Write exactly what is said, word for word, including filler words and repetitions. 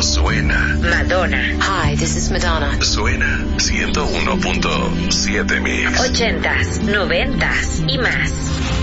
suena. Madonna. Hi, this is Madonna. Suena ciento uno punto siete Mix. Ochentas, noventas y más.